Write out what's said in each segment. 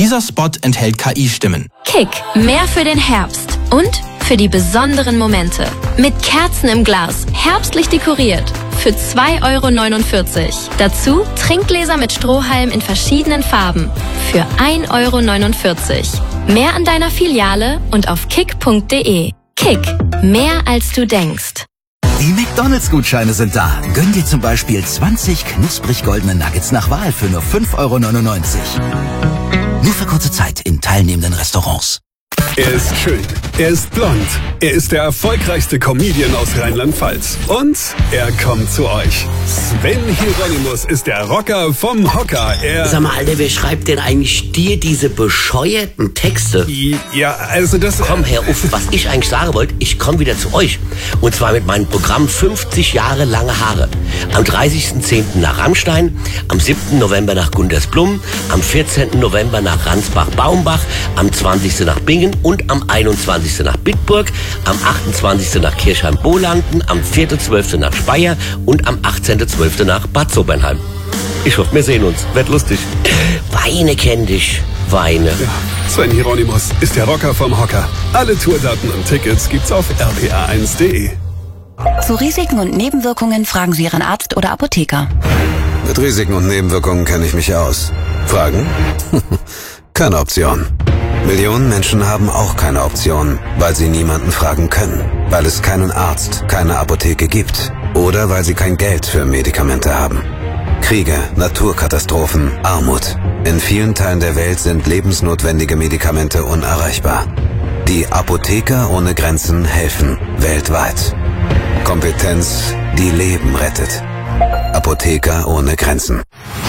Dieser Spot enthält KI-Stimmen. Kick, mehr für den Herbst und für die besonderen Momente. Mit Kerzen im Glas, herbstlich dekoriert. Für 2,49 €. Dazu Trinkgläser mit Strohhalm in verschiedenen Farben. Für 1,49 €. Mehr an deiner Filiale und auf kick.de. Kick, mehr als du denkst. Die McDonalds-Gutscheine sind da. Gönn dir zum Beispiel 20 knusprig goldene Nuggets nach Wahl für nur 5,99 €. Nur für kurze Zeit in teilnehmenden Restaurants. Er ist schön, er ist blond, er ist der erfolgreichste Comedian aus Rheinland-Pfalz. Und er kommt zu euch. Sven Hieronymus ist der Rocker vom Hocker. Sag mal, Alter, wer schreibt denn eigentlich dir diese bescheuerten Texte? Ja, also das... Komm, Herr Uff, was ich eigentlich sagen wollte, ich komme wieder zu euch. Und zwar mit meinem Programm 50 Jahre lange Haare. Am 30.10. nach Rammstein, am 7. November nach Gundersblum, am 14. November nach Ransbach-Baumbach, am 20. nach Bingen und am 21. nach Bitburg, am 28. nach Kirchheim-Bolanden, am 4.12. nach Speyer und am 18.12. nach Bad Sobernheim. Ich hoffe, wir sehen uns. Wird lustig. Weine kenn dich. Weine. Ja, Sven Hieronymus ist der Rocker vom Hocker. Alle Tourdaten und Tickets gibt's auf rpa1.de. Zu Risiken und Nebenwirkungen fragen Sie Ihren Arzt oder Apotheker. Mit Risiken und Nebenwirkungen kenne ich mich aus. Fragen? Keine Option. Millionen Menschen haben auch keine Option, weil sie niemanden fragen können, weil es keinen Arzt, keine Apotheke gibt oder weil sie kein Geld für Medikamente haben. Kriege, Naturkatastrophen, Armut. In vielen Teilen der Welt sind lebensnotwendige Medikamente unerreichbar. Die Apotheker ohne Grenzen helfen weltweit. Kompetenz, die Leben rettet. Apotheker ohne Grenzen.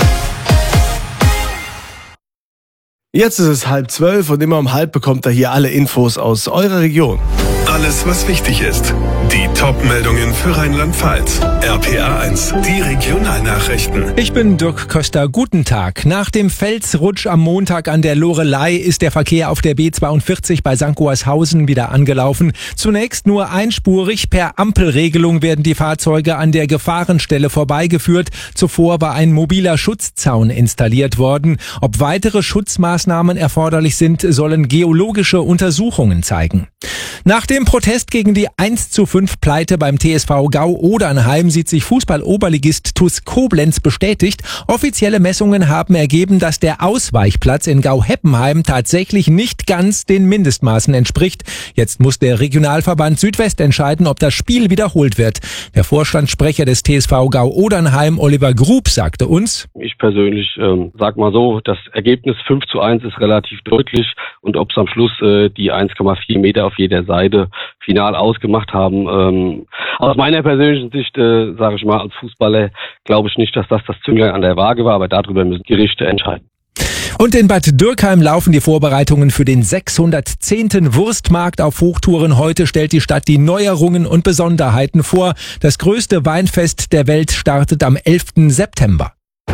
Jetzt ist es 11:30 und immer um 11 bekommt ihr hier alle Infos aus eurer Region. Alles, was wichtig ist. Die Top-Meldungen für Rheinland-Pfalz. RPA1, die Regionalnachrichten. Ich bin Dirk Köster. Guten Tag. Nach dem Felsrutsch am Montag an der Loreley ist der Verkehr auf der B42 bei St. Goarshausen wieder angelaufen. Zunächst nur einspurig. Per Ampelregelung werden die Fahrzeuge an der Gefahrenstelle vorbeigeführt. Zuvor war ein mobiler Schutzzaun installiert worden. Ob weitere Schutzmaßnahmen erforderlich sind, sollen geologische Untersuchungen zeigen. Nach dem Protest gegen die 1:5 Pleite beim TSV Gau-Odernheim sieht sich Fußball-Oberligist TuS Koblenz bestätigt. Offizielle Messungen haben ergeben, dass der Ausweichplatz in Gau-Heppenheim tatsächlich nicht ganz den Mindestmaßen entspricht. Jetzt muss der Regionalverband Südwest entscheiden, ob das Spiel wiederholt wird. Der Vorstandssprecher des TSV Gau-Odernheim, Oliver Grub, sagte uns: Ich persönlich sag mal so, das Ergebnis 5:1 ist relativ deutlich, und ob es am Schluss die 1,4 Meter auf jeder Seite final ausgemacht haben. Aus meiner persönlichen Sicht, sage ich mal, als Fußballer glaube ich nicht, dass das Zünglein an der Waage war, aber darüber müssen Gerichte entscheiden. Und in Bad Dürkheim laufen die Vorbereitungen für den 610. Wurstmarkt auf Hochtouren. Heute stellt die Stadt die Neuerungen und Besonderheiten vor. Das größte Weinfest der Welt startet am 11. September.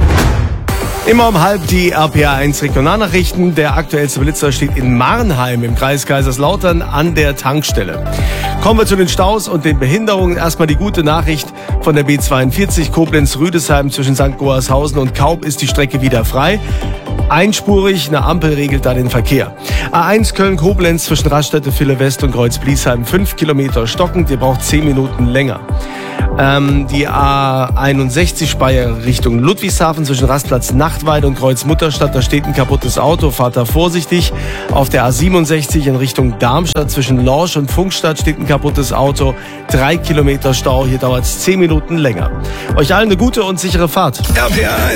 Immer um 11 die RPA1 Regionalnachrichten. Der aktuellste Blitzer steht in Marnheim im Kreis Kaiserslautern an der Tankstelle. Kommen wir zu den Staus und den Behinderungen. Erstmal die gute Nachricht von der B42 Koblenz-Rüdesheim zwischen St. Goarshausen und Kaub ist die Strecke wieder frei. Einspurig, eine Ampel regelt da den Verkehr. A1 Köln-Koblenz zwischen Raststätte, Ville West und Kreuz-Bliesheim 5 Kilometer stockend, ihr braucht 10 Minuten länger. Die A61 Speyer Richtung Ludwigshafen zwischen Rastplatz Nachtweide und Kreuz Mutterstadt, da steht ein kaputtes Auto, fahrt da vorsichtig. Auf der A67 in Richtung Darmstadt zwischen Lorsch und Funkstadt steht ein kaputtes Auto, 3 Kilometer Stau, hier dauert es 10 Minuten länger. Euch allen eine gute und sichere Fahrt. RPA1.